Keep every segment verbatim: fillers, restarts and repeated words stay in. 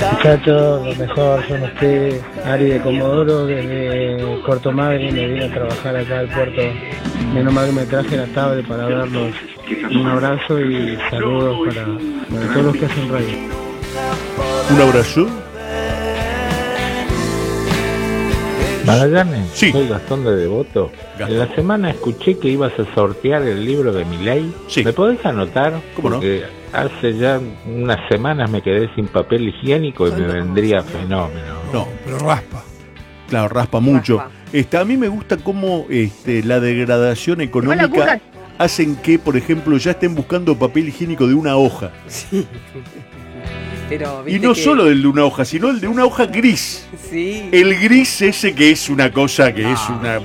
Muchachos, lo mejor son ustedes. Ari de Comodoro, desde Puerto Madryn, me vine a trabajar acá al puerto. Menos mal que me traje la tablet para verlos. Un abrazo y saludos para, para todos los que hacen radio. Un abrazo. Magallanes, sí. Soy Gastón de Devoto. Gastón. En la semana escuché que ibas a sortear el libro de Milei. Sí. ¿Me podés anotar? ¿Cómo Porque no? Hace ya unas semanas me quedé sin papel higiénico y me vendría fenómeno. No, pero raspa. Claro, raspa mucho. Raspa. Este, a mí me gusta cómo este, la degradación económica hacen que, por ejemplo, ya estén buscando papel higiénico de una hoja. Sí. Pero, y no que... solo el de una hoja, sino el de una hoja gris. Sí. El gris ese que es una cosa que no. es una...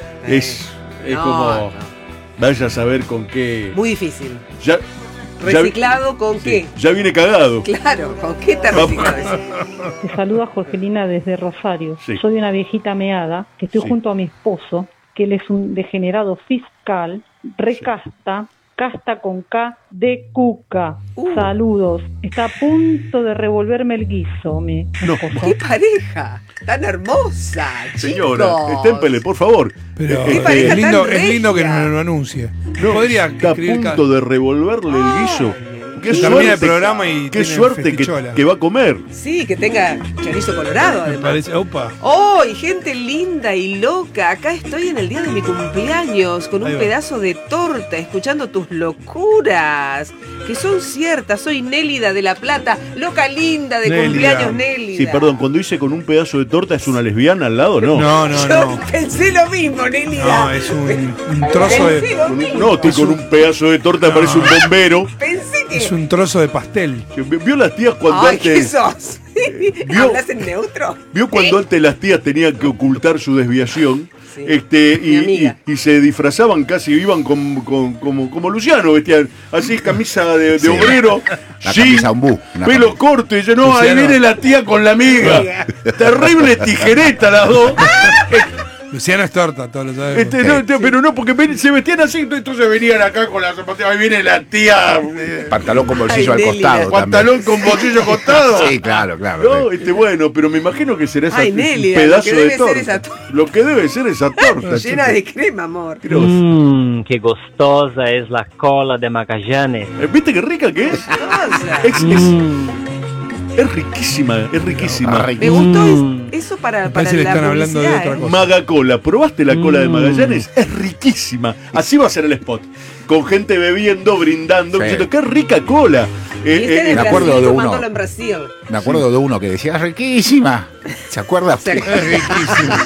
Es, es no, como... No. Vaya a saber con qué... Muy difícil. Ya, ¿Reciclado ya, con sí, qué? Ya viene cagado. Claro, ¿con qué te reciclado eso? Te saluda Jorgelina desde Rosario. Sí. Soy una viejita meada, que estoy sí. junto a mi esposo, que él es un degenerado fiscal, recasta, sí. Casta con K de cuca. Uh. Saludos. Está a punto de revolverme el guiso, mi no. esposo. ¡Qué pareja! ¡Tan hermosa! Señora, chicos. estémpele, por favor. Pero este, es, lindo, es lindo que nos lo anuncie. No, podría está a punto de revolverle el guiso. Qué se suerte, el programa y qué suerte que, que va a comer. Sí, que tenga chorizo colorado, además. Me parece, opa. ¡Oh, y gente linda y loca! Acá estoy en el día de mi cumpleaños con un pedazo de torta, escuchando tus locuras, que son ciertas. Soy Nélida de La Plata, loca linda de Nélida. Cumpleaños, Nélida. Sí, perdón, cuando dice con un pedazo de torta, ¿es una lesbiana al lado? No, no, no. Yo no. pensé lo mismo, Nélida. No, es un, un trozo de... Un, no, estoy con un pedazo de torta, no. Parece un bombero. Pensé que... Es un trozo de pastel. ¿Vio las tías cuando Ay, antes... ¿qué sos? ¿Vio, ¿Hablas en neutro? ¿Vio cuando ¿Eh? antes las tías tenían que ocultar su desviación? Sí. Este, y, y, y se disfrazaban casi, iban con, con, como, como Luciano, vestían así, camisa de, de sí. obrero, la sí, camisa umbú, pelo camisa. corto, y yo no, Luciano. Ahí viene la tía con la amiga. Terrible tijereta las dos. Luciano es torta, todos lo sabemos. Este, no, sí. Pero no, porque ven, se vestían así, entonces venían acá con las zapatillas. Ahí viene la tía. Eh, Pantalón con bolsillo Ay, al costado. Pantalón también. Con bolsillo al costado. Sí, claro, claro. No, este, bueno, pero me imagino que será esa, Ay, Nélida, un pedazo lo de torta. Lo que debe ser esa torta. Llena de crema, amor. Mmm, qué gustosa es la cola de Magallanes. ¿Viste qué rica que es? es, es mm. Es riquísima, es riquísima. Me gustó eso para, para le la están hablando de otra cosa. Magacola, ¿probaste la cola Mm. de Magallanes? Es riquísima. Así va a ser el spot. Con gente bebiendo, brindando, sí. diciendo, qué rica cola. Eh, eh, me acuerdo de uno. Me acuerdo sí. de uno que decía riquísima. ¿Se acuerda? Es riquísima.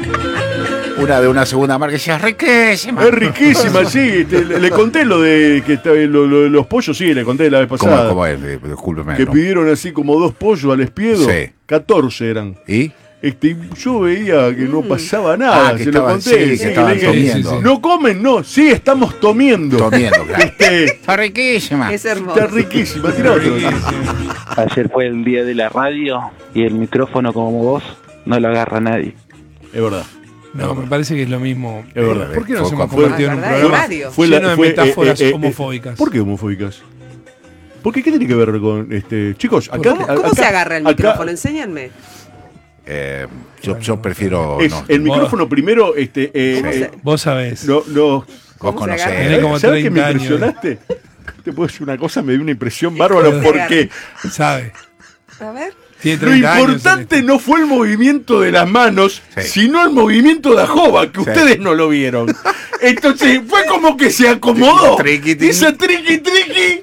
Una de una segunda marca decía riquísima. Es riquísima, sí. Te, le, le conté lo de que está, lo, lo, los pollos, sí, le conté la vez pasada. ¿Cómo, cómo es? Discúlpeme. Que no. pidieron así como dos pollos al espiedo. Sí. catorce eran. ¿Y? Este, yo veía que no pasaba nada, ah, que se estaban, lo conté. Sí, sí, que estaban dije, comiendo. ¿no comen? No, sí, estamos tomiendo. Tomiendo, claro. Este, está riquísima. Es hermoso. Está riquísima, tira otro. Ayer fue el día de la radio y el micrófono como vos no lo agarra nadie. Es verdad. No, me parece que es lo mismo. Es verdad. ¿Por qué nos fue, hemos fue, convertido en un programa fue lleno la, de fue, metáforas eh, eh, homofóbicas? ¿Por qué homofóbicas? Porque ¿qué tiene que ver con este chicos? Acá, ¿Cómo, cómo acá, se agarra el acá, micrófono? Enséñanme. Eh, yo, yo prefiero. Es, no. El micrófono primero, este. Eh, eh, vos sabés. No, no. Vos conocés. ¿Sabés que me impresionaste? Te puedo decir una cosa, me dio una impresión bárbara porque. ¿Sabe? A ver. Lo importante años, no fue el movimiento de las manos, sí. sino el movimiento de Ajoba, que sí. ustedes no lo vieron. Entonces fue como que se acomodó. Triqui, triqui. Dice triqui, triqui.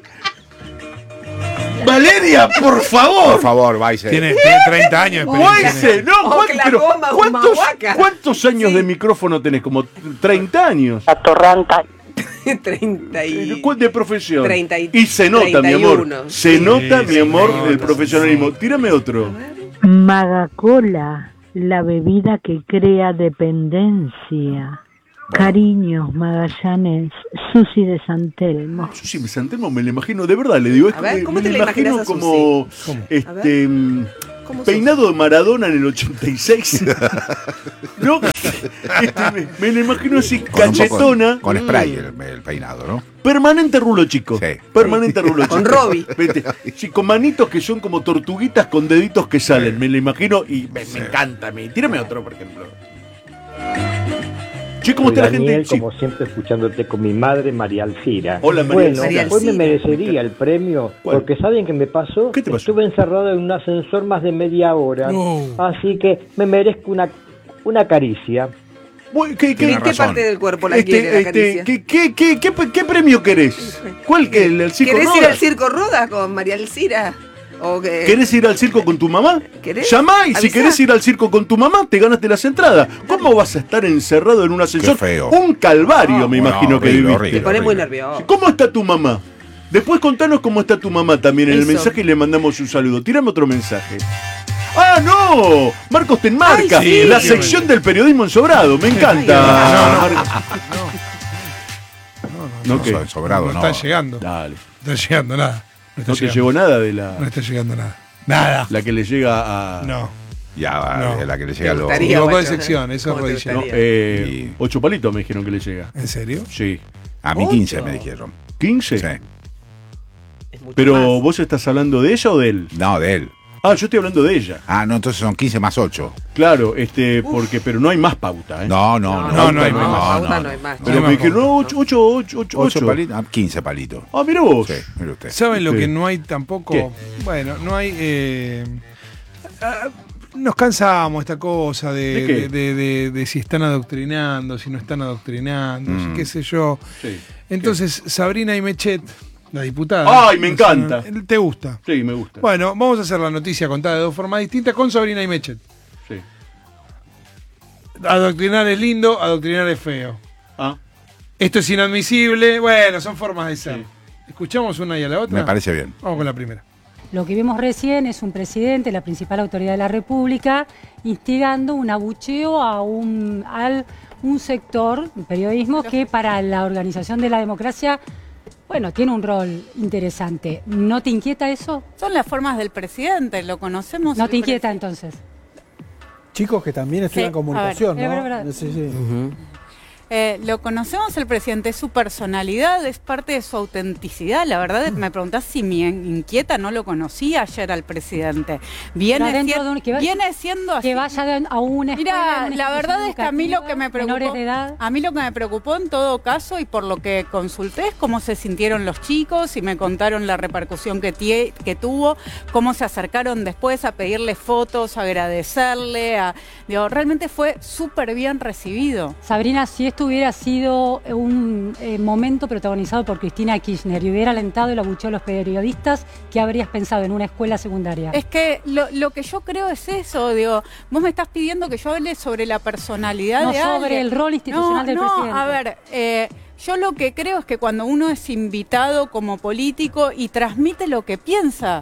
Valeria, por favor. Por favor, Vaise. Tiene, tiene treinta años. Vaise, no, oh, ¿cuántos, pero, goma, ¿cuántos, ¿cuántos años sí. de micrófono tenés? Como treinta años. Atorranta. treinta y... de profesión. treinta y... y se nota, treinta y uno. mi amor. Se sí, nota, sí, mi amor, sí, el profesionalismo. sí. Tírame otro. Magacola, la bebida que crea dependencia. Cariños, Magallanes, Susi de San Telmo. Susi de San Telmo, me lo imagino, de verdad, le digo, es a ver, ¿cómo me te lo la imagino imaginas a como Susi? este Peinado de Maradona en el ochenta y seis. ¿No? Este, me, me lo imagino así, Con cachetona. Con, con spray el, el peinado, ¿no? Permanente rulo chico. Sí. Permanente rulo chico. Con Robbie. Vete, sí, con manitos que son como tortuguitas con deditos que salen. Me lo imagino y me, me encanta a mí. Tírame otro, por ejemplo. Che, ¿cómo está la Daniel, gente? Sí. como siempre, escuchándote con mi madre, María Alcira. Hola, María Bueno, Alcira. después me merecería el premio, ¿Cuál? porque ¿saben qué me pasó? ¿Qué te pasó? Estuve encerrado en un ascensor más de media hora, No. así que me merezco una, una caricia. Bueno, ¿qué, qué- ¿En qué razón. parte del cuerpo la este, quiere la este, caricia? ¿qué, qué, qué, qué, qué premio querés? ¿Cuál que el, el circo ¿Querés ir Rodas? al Circo Rodas con María Alcira? ¿O qué? ¿Querés ir al circo con tu mamá? ¿Querés? Llamá y si Avisá. querés ir al circo con tu mamá, te ganaste las entradas. ¿Cómo vas a estar encerrado en un ascensor? Qué feo. Un calvario, me No, imagino no, que horrible, viviste. horrible. Te pone muy horrible. nervioso. ¿Cómo está tu mamá? Después contanos cómo está tu mamá también en el Eso. mensaje y le mandamos un saludo. Tirame otro mensaje. ¡Ah, no! Marcos te enmarca. Ay, sí. La sección del periodismo ensobrado. Me encanta. Ay, No, No, ¿qué? so- sobrado, No no. está llegando. Dale. No está llegando nada. No está No te llegando. llegó nada de la, No está llegando nada. Nada. la que le llega a... No. Ya va, No. de la que le llega a Me los... gustaría, Equivocó de guacho, sección, ¿eh? eso es ¿Cómo te rodilla. No, gustaría? eh, Y- ocho palitos me dijeron que le llega. ¿En serio? Sí. A mí Ocho. quince me dijeron. ¿quince? Sí. Es mucho Pero más. vos estás hablando de ella o de él. No, de él. Ah, yo estoy hablando de ella. Ah, no, entonces son quince más ocho. Claro, este, porque, pero no hay más pauta, ¿eh? No, no, no. No, no hay no, más. no, Pauta no, no hay más. Pero no me hay dijeron, pauta. no, ocho, ocho, ocho, ocho, Ocho ocho. palitos, ah, quince palitos. Ah, mira vos. Sí, mire usted. ¿Saben lo ¿Qué? que no hay tampoco? ¿Qué? Bueno, no hay... eh, ah, nos cansamos esta cosa de, ¿De qué? de, de- de- de si están adoctrinando, si no están adoctrinando, Mm. qué sé yo. Sí. Entonces, Sabrina Imechet, la diputada... Ay, me encanta. ¿Te gusta? Sí, me gusta. Bueno, vamos a hacer la noticia contada de dos formas distintas con Sabrina Imechet. Sí. Adoctrinar es lindo, adoctrinar es feo. Ah, Esto es inadmisible. Bueno, son formas de ser. Sí. ¿Escuchamos una y a la otra? Me parece bien. Vamos con la primera. Lo que vimos recién es un presidente, la principal autoridad de la República, instigando un abucheo a un, al, un sector, el periodismo, que para la organización de la democracia, bueno, tiene un rol interesante. ¿No te inquieta eso? Son las formas del presidente, lo conocemos. ¿No el te inquieta presi- entonces? Chicos que también estudian Sí, comunicación, a ver. ¿no? Es verdad, es Sí, sí. Eh, lo conocemos el presidente, es su personalidad, es parte de su autenticidad. La verdad, me preguntás si me inquieta, no lo conocía ayer al presidente. Viene, Pero adentro siendo- de un- que va- viene siendo así. Que vaya de- a una escuela, Mira, a una la verdad institución es que a mí lo que me educativa, preocupó, menores de edad. a mí lo que me preocupó en todo caso y por lo que consulté es cómo se sintieron los chicos y me contaron la repercusión que, tie- que tuvo, cómo se acercaron después a pedirle fotos, a agradecerle, a, digo, realmente fue súper bien recibido. Sabrina, si esto hubiera sido un eh, momento protagonizado por Cristina Kirchner y hubiera alentado el abucheo a los periodistas, ¿qué habrías pensado en una escuela secundaria? Es que lo, lo que yo creo es eso, digo, vos me estás pidiendo que yo hable sobre la personalidad No, de sobre alguien. el rol institucional No, del no, presidente. a ver, eh, yo lo que creo es que cuando uno es invitado como político y transmite lo que piensa.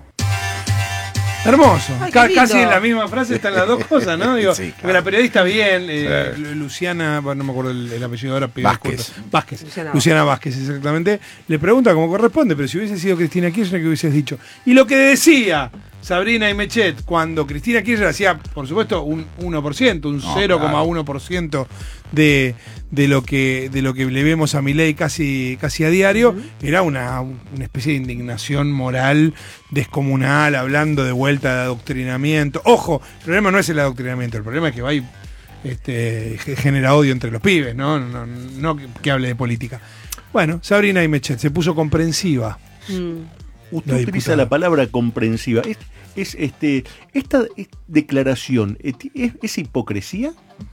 Hermoso. Ay, qué Ca- lindo. casi en la misma frase están las dos cosas, ¿no? Digo, Sí, claro. porque la periodista bien, eh, Sí. Lu- Luciana, bueno, no me acuerdo el, el apellido ahora, pido Vázquez. disculpas. Vázquez. Luciana Luciana, Vázquez, exactamente. Le pregunta cómo corresponde, pero si hubiese sido Cristina Kirchner, ¿qué hubieses dicho? Y lo que decía Sabrina Imechet cuando Cristina Kirchner hacía, por supuesto, un uno por ciento, un No, cero coma uno por ciento de, de lo que de lo que le vemos a Milei casi, casi a diario, era una, una especie de indignación moral descomunal, hablando de vuelta de adoctrinamiento. Ojo, el problema no es el adoctrinamiento, el problema es que va y este, ge- genera odio entre los pibes, ¿no? No, no, no que, que hable de política. Bueno, Sabrina Imechet se puso comprensiva. Mm. usted La utiliza diputada. la palabra comprensiva. Es, es, este, esta es- declaración, ¿es, es hipocresía?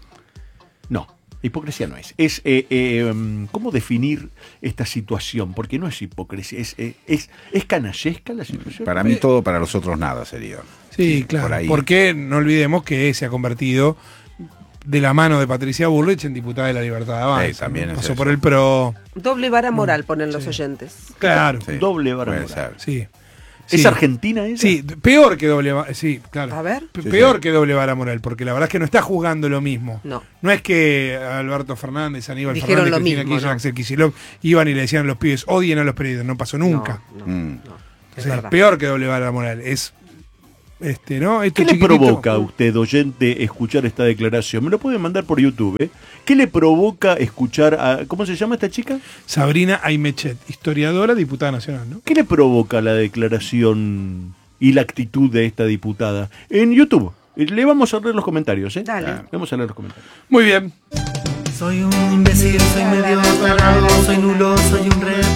No. Hipocresía no es. Es eh, eh, ¿cómo definir esta situación? Porque no es hipocresía, es, eh, es, es canallesca la situación. Para mí todo, para los otros nada sería. Sí, claro. por ahí. Porque no olvidemos que se ha convertido de la mano de Patricia Bullrich en diputada de la Libertad de Avanza. Sí, también ¿no? es Pasó eso. por el PRO. Doble vara moral ponen los oyentes. Claro. Sí, Doble vara puede moral. ser. Sí. ¿Es Sí. argentina esa? Sí, peor que doble vara. Sí, claro. A ver. P- Sí, peor sí. que doble vara moral, porque la verdad es que no está jugando lo mismo. No. No es que Alberto Fernández, Aníbal Dijeron Fernández, lo Cristina mismo, Kirchner, ¿no? Axel Kicillof iban y le decían a los pibes, odien a los periodistas. No pasó nunca. No, no, Mm. no. O Es sea, verdad. peor que doble vara moral. Es Este, ¿no? Esto ¿Qué le chiquitito. provoca a usted, oyente, escuchar esta declaración? Me lo pueden mandar por YouTube. ¿eh? ¿Qué le provoca escuchar a... ¿Cómo se llama esta chica? Sabrina Aimechet, historiadora, diputada nacional, ¿no? ¿Qué le provoca la declaración y la actitud de esta diputada? En YouTube. Le vamos a leer los comentarios, ¿eh? Dale. Le vamos a leer los comentarios. Muy bien. Soy un imbécil, soy medio tarado, soy nulo, soy un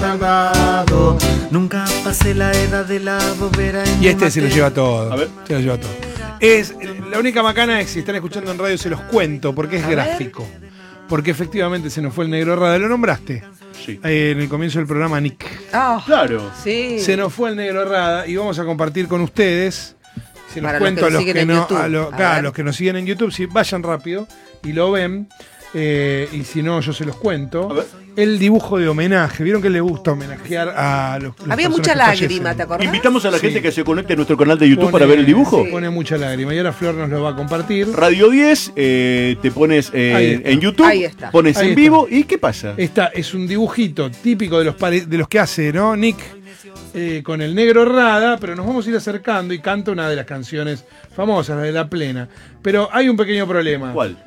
retardado. Nunca pasé la edad de la bobera. Y este se lo lleva todo. A ver. Se lo lleva todo. Es, la única macana es, si están escuchando en radio, se los cuento, porque es A gráfico. Porque efectivamente se nos fue el negro Rada. ¿Lo nombraste? Sí. Eh, en el comienzo del programa, Nick. Ah, Claro. sí. Se nos fue el negro Rada y vamos a compartir con ustedes. Se los Para los cuento que a nos los siguen que en no, YouTube. a lo- A claro, ver. los que nos siguen en YouTube, si vayan rápido y lo ven. Eh, y si no, yo se los cuento. A ver. El dibujo de homenaje. ¿Vieron que le gusta homenajear a los, los Había personas mucha que lágrima, fallecen? ¿te acordás? Invitamos a la Sí. gente que se conecte a nuestro canal de YouTube Pone- para ver el dibujo. sí, Pone mucha lágrima. Y ahora Flor nos lo va a compartir. Radio diez, eh, te pones eh, Ahí está. en YouTube, Ahí está. pones Ahí en está. vivo y ¿qué pasa? Esta es un dibujito típico de los, pare- de los que hace, ¿no? Nick eh, con el negro Rada, pero nos vamos a ir acercando y canta una de las canciones famosas, la de La Plena. Pero hay un pequeño problema. ¿Cuál?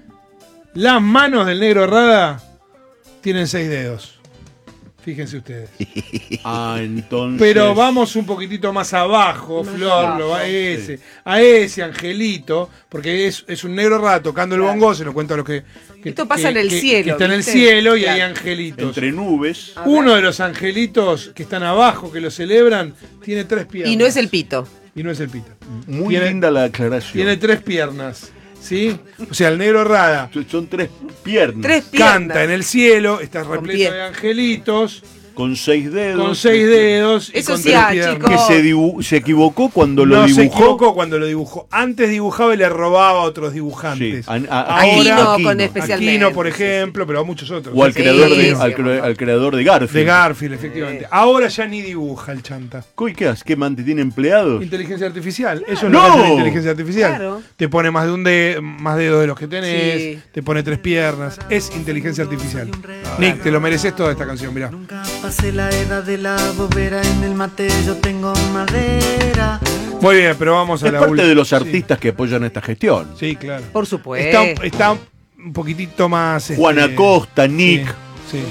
Las manos del negro Rada tienen seis dedos. Fíjense ustedes. Ah, entonces. Pero vamos un poquitito más abajo, Flor, lo va a ese, a ese angelito, porque es, es un negro Rada tocando el bongo, se lo cuento a los que, que- Esto pasa que- en el que- cielo, que está en el ¿viste? cielo y Claro. hay angelitos. Entre nubes. A ver. Uno de los angelitos que están abajo, que lo celebran, tiene tres piernas. Y no es el pito. Y no es el pito. Muy Tiene- linda la aclaración. Tiene tres piernas. ¿Sí? O sea, el negro Rada Son tres piernas. Tres piernas. canta en el cielo, está Con repleto pie. de angelitos, Con seis dedos. con seis dedos. y Eso con sí, tres ah, piernas. chicos. Que se, dibu- se equivocó cuando lo No se dibujó. equivocó cuando lo dibujó. Antes dibujaba y le robaba a otros Sí, dibujantes. a- a- Ahora, Aquino Aquino. con especialmente. Aquino, por ejemplo, pero a muchos otros. O al Sí, creador de, sí, al, sí, cre- al creador de Garfield. De Garfield, efectivamente. Ahora ya ni dibuja el chanta. ¿Y qué hace? ¿Qué mantiene empleados? Inteligencia artificial. Eso es ¡No! lo que hace la inteligencia artificial. Claro. Te pone más de un de, más dedos de los que tenés, Sí. te pone tres piernas. Es inteligencia artificial. Nick, te lo mereces toda esta canción, mirá. Nunca pasé la edad de la bobera. En el mate yo tengo madera. Muy bien, pero vamos a Es la parte última. de los Sí. artistas que apoyan esta gestión. Sí, claro. Por supuesto. Está, está un poquitito más. Juan este, Acosta, Nick, Sí, sí,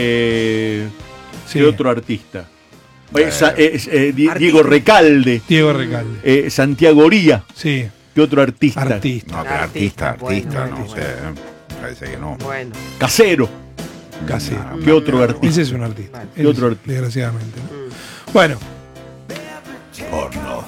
eh, sí. ¿qué otro artista? Eh, Sa- eh, eh, Di- Artista. Diego Recalde, Diego Recalde. eh, Santiago Oría, Sí, ¿qué otro artista? artista. No, pero artista, Artista, artista, bueno, no bueno. sé. ¿eh? Parece que no. Bueno. Casero, Casi. ¿qué otro artista? Ese es un artista. ¿Qué Él otro es, artista? Desgraciadamente. ¿no? Bueno, Porno.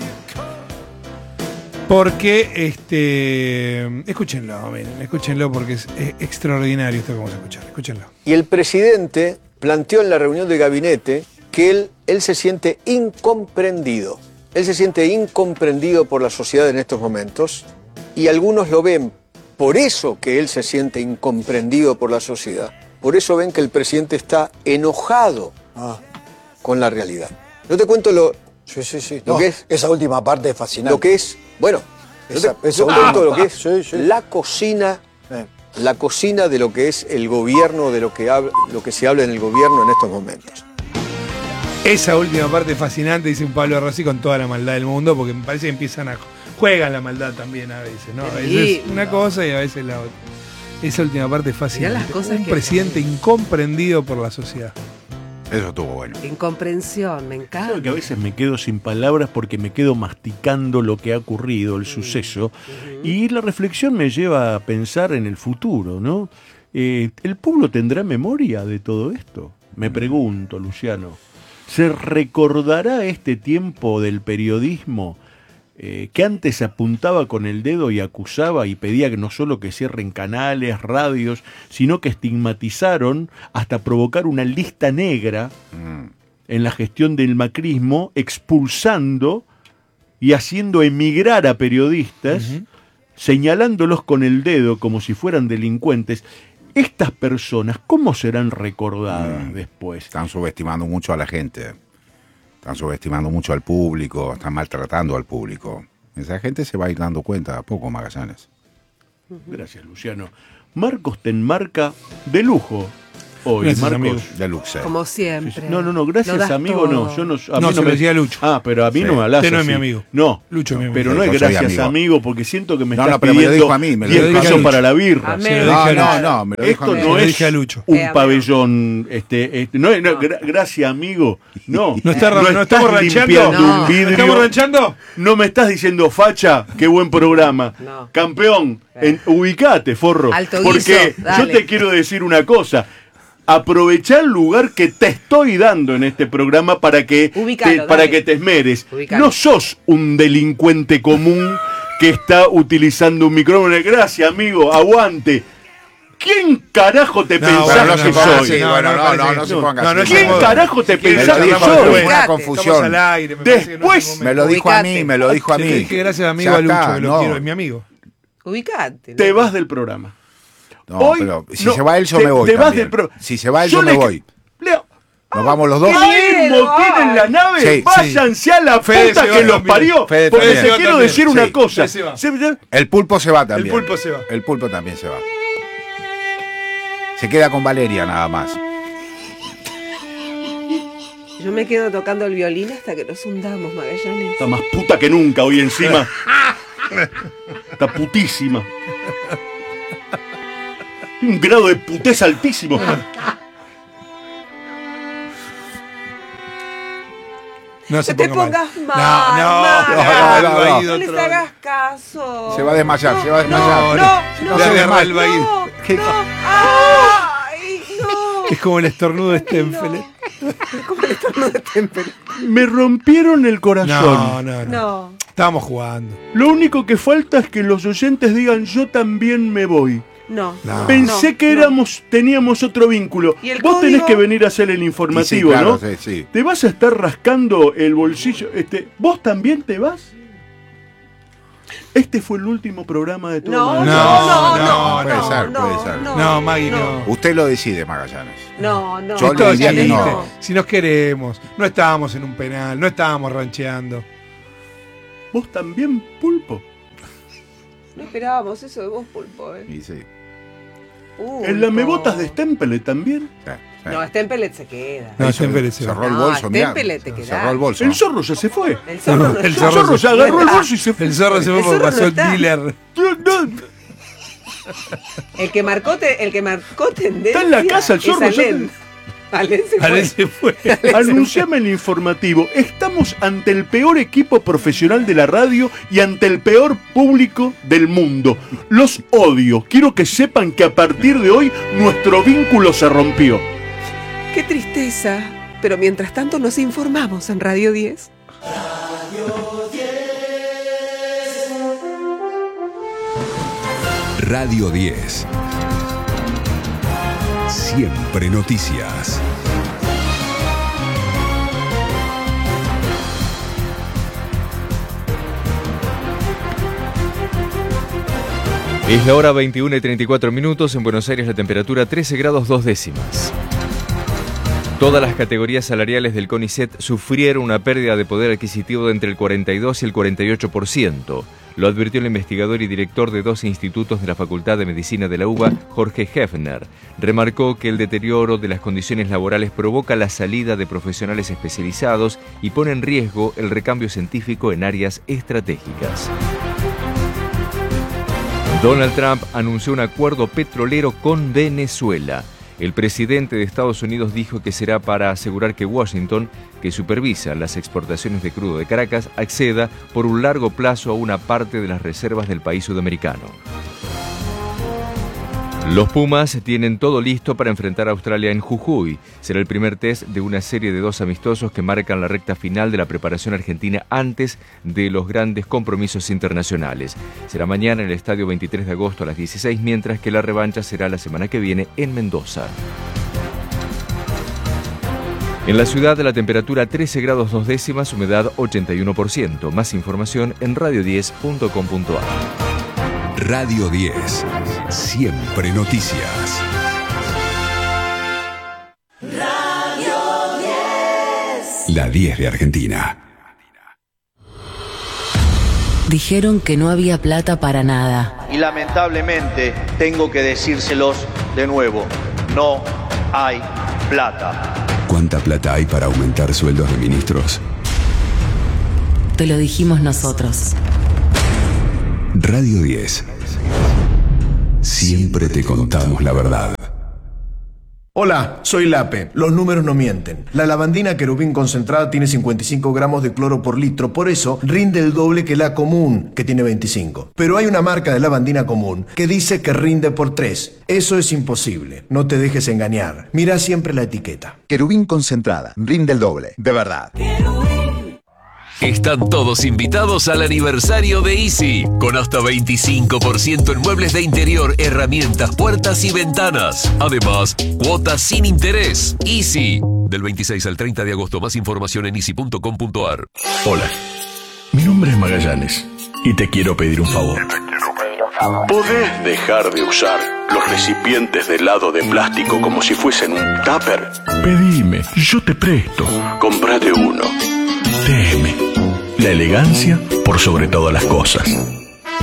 porque este. Escúchenlo, miren, escúchenlo porque es, es extraordinario esto que vamos a escuchar. Escúchenlo. Y el presidente planteó en la reunión de gabinete que él, él se siente incomprendido. Él se siente incomprendido por la sociedad en estos momentos y algunos lo ven por eso que él se siente incomprendido por la sociedad. Por eso ven que el presidente está enojado con la realidad. No te cuento lo, Sí, sí, sí. lo No, que es, esa última parte es fascinante. lo que es, bueno, yo Esa- te, esa yo te última cuento lo que es parte. Sí, sí. la cocina. Eh. La cocina de lo que es el gobierno, de lo que, habla, lo que se habla en el gobierno en estos momentos. Esa última parte es fascinante, dice un Pablo Rossi, con toda la maldad del mundo, porque me parece que empiezan a. Juegan la maldad también a veces, ¿no? A veces Sí. una cosa y a veces la otra. Esa última parte es fascinante. las cosas Un que- presidente incomprendido por la sociedad. Eso estuvo bueno. Incomprensión, me encanta. Creo que a veces me quedo sin palabras porque me quedo masticando lo que ha ocurrido, el suceso, y la reflexión me lleva a pensar en el futuro, ¿no? Eh, ¿El pueblo tendrá memoria de todo esto? Me pregunto, Luciano. ¿Se recordará este tiempo del periodismo eh, que antes apuntaba con el dedo y acusaba y pedía que no solo que cierren canales, radios, sino que estigmatizaron hasta provocar una lista negra en la gestión del macrismo, expulsando y haciendo emigrar a periodistas, señalándolos con el dedo como si fueran delincuentes? Estas personas, ¿cómo serán recordadas Mm. después? Están subestimando mucho a la gente. Están subestimando mucho al público. Están maltratando al público. Esa gente se va a ir dando cuenta a poco, Magallanes. Gracias, Luciano. Marcos te enmarca de lujo. hoy, Gracias, Marcos. amigo. Deluxe. Como siempre. No, no, no, Lo gracias, das amigo, todo. no. Yo no, a No, mí se no lo me decía Lucho. Ah, pero a mí Sí. no me hablas Usted no es así. mi amigo. No. Lucho es mi amigo. Pero no Yo es soy gracias, amigo. amigo, porque siento que me No, estás no, pero me lo pidiendo dijo a mí, me lo diez dijo a pesos Lucho. para la birra. Amén. Se lo No, dije a no, Lucho. no, me lo dijo Esto a mí. no Se lo es dije a Lucho. un Eh, amigo. pabellón, este, este, no, es- no, gra- gracias, amigo. No, ¿No, está, no, estás estamos ranchando? limpiando No. un vidrio. ¿No estamos ranchando? No me estás diciendo, facha, qué buen programa. No. Campeón, en, ubicate, forro. Alto porque guiso, yo dale. te quiero decir una cosa. Aprovechá el lugar que te estoy dando en este programa para que, Ubicalo, te, para dale. que te esmeres. Ubicalo. No sos un delincuente común que está utilizando un micrófono. Gracias, amigo, aguante. ¿Quién carajo te No, pensás bueno, no que se ponga soy? así, bueno, no, no, parece- no se no, ponga no, no así. es ¿Quién modo. carajo te Si quiere, pensás Me lo que dijo, soy? fue una Ubicate. Estamos confusión. al aire. Me parece que no es Después- el momento. Me lo dijo a Ubicate. mí, me lo dijo a Se lo mí. dije gracias a mi Ya amigo a Lucho, está, que lo no. quiero, es mi amigo. Ubicate. Te ¿no? vas del programa. No, Hoy, pero si no, se va él, yo te- me voy te vas también. del pro- Si se va él, Yo yo me le- voy. Leo, Nos vamos los dos. ¿qué mismo tienen la nave? Sí, Váyanse a la Fede puta se va que los también. parió. Fede Porque también. te se va quiero también. decir una Sí. cosa. Fede se va. Se- El pulpo se va también. El pulpo se va. El pulpo también se va. Se queda con Valeria nada más. Yo me quedo tocando el violín hasta que nos hundamos, Magallanes. Está más puta que nunca hoy encima. Está putísima. Un grado de putez altísimo. No se No te ponga mal. pongas mal. No, no, Maga. no, no, no. No les hagas caso. Se va a desmayar, se va a desmayar. No, no, no. se Le agarra el desmaya. vaído. No, ¿Qué- no. Ay, no. Es como el estornudo de Stenfeld. Como el estornudo de Temple. Me rompieron el corazón. No, no, no. No. Estábamos jugando. Lo único que falta es que los oyentes digan yo también me voy. No. No. Pensé no, que no. éramos, teníamos otro vínculo. ¿Y el Vos tenés código? que venir a hacer el Y sí, informativo, claro, ¿no? sí, sí. Te vas a estar rascando el bolsillo. Este, ¿Vos también te vas? Este fue el último programa de todo No, no, Magallanes. no, no, no, puede no, ser, no, puede ser. no, No, Maggie, no. Usted lo decide, Magallanes. No, no. Yo Esto le diría es que chiste. no. Si nos queremos, no estábamos en un penal, no estábamos rancheando. ¿Vos también, Pulpo? No esperábamos eso de vos, Pulpo. Eh. Y sí. Pulpo. ¿El lamebotas de Stempele también? sí, sí. No, Stempelet se queda. No, Ahí Stempelet se va. cerró el No, bolso, mirá. Stempelet te quedás. Cerró el bolso. El zorro ya se fue. El zorro no El El está. zorro se- ya agarró el no bolso y se fue. El zorro se fue El porque zorro pasó no el está. dealer. No, no, El que marcó, te- el que marcó tendencia. Está en la casa, el zorro, Es ya Alén. Alén se fue. Alén se fue. Anunciame el informativo. Estamos ante el peor equipo profesional de la radio y ante el peor público del mundo. Los odio. Quiero que sepan que a partir de hoy nuestro vínculo se rompió. Qué tristeza. Pero mientras tanto nos informamos en Radio diez. Radio diez. Siempre noticias. Es la hora veintiuna y treinta y cuatro minutos. En Buenos Aires la temperatura trece grados dos décimas. Todas las categorías salariales del CONICET sufrieron una pérdida de poder adquisitivo de entre el cuarenta y dos y el cuarenta y ocho por ciento. Lo advirtió el investigador y director de dos institutos de la Facultad de Medicina de la UBA, Jorge Hefner. Remarcó que el deterioro de las condiciones laborales provoca la salida de profesionales especializados y pone en riesgo el recambio científico en áreas estratégicas. Donald Trump anunció un acuerdo petrolero con Venezuela. El presidente de Estados Unidos dijo que será para asegurar que Washington, que supervisa las exportaciones de crudo de Caracas, acceda por un largo plazo a una parte de las reservas del país sudamericano. Los Pumas tienen todo listo para enfrentar a Australia en Jujuy. Será el primer test de una serie de dos amistosos que marcan la recta final de la preparación argentina antes de los grandes compromisos internacionales. Será mañana en el estadio veintitrés de agosto a las dieciséis, mientras que la revancha será la semana que viene en Mendoza. En la ciudad la temperatura trece grados dos décimas, humedad ochenta y uno por ciento. Más información en radio diez punto com punto a r. Radio diez. Siempre noticias. Radio diez. La diez de Argentina. Dijeron que no había plata para nada. Y lamentablemente tengo que decírselos de nuevo, no hay plata. ¿Cuánta plata hay para aumentar sueldos de ministros? Te lo dijimos nosotros. Radio diez. Siempre te contamos la verdad. Hola, soy Lape. Los números no mienten. La lavandina querubín concentrada tiene cincuenta y cinco gramos de cloro por litro, por eso rinde el doble que la común, que tiene veinticinco. Pero hay una marca de lavandina común que dice que rinde por tres. Eso es imposible. No te dejes engañar. Mira siempre la etiqueta. Querubín concentrada, rinde el doble, de verdad. Están todos invitados al aniversario de Easy, con hasta veinticinco por ciento en muebles de interior, herramientas, puertas y ventanas. Además, cuotas sin interés. Easy, del veintiséis al treinta de agosto. Más información en easy punto com punto a r. Hola, mi nombre es Magallanes y te quiero pedir un favor. ¿Podés dejar de usar los recipientes de helado de plástico como si fuesen un tupper? Pedime, yo te presto. Comprate uno. T M, la elegancia por sobre todas las cosas.